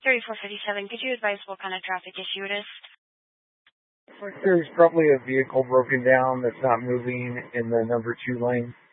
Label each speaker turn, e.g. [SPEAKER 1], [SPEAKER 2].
[SPEAKER 1] 3457, could you advise what kind of traffic issue it is?
[SPEAKER 2] There's probably a vehicle broken down that's not moving in the number 2 lane.